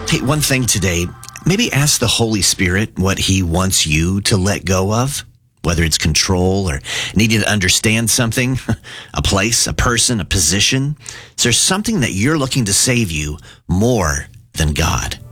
Hey, one thing today, maybe ask the Holy Spirit what he wants you to let go of, whether it's control or needing to understand something, a place, a person, a position. Is there something that you're looking to save you more than God?